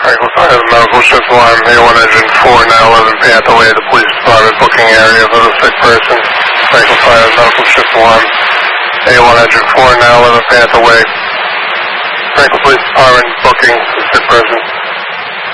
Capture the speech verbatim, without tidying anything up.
Franklin Fire, medical shift one, A one engine four, nine eleven Panther Way, the police department booking area for the sick person. Franklin Fire, medical shift one, A one engine four, nine eleven Panther Way. Franklin Police Department booking the sick person.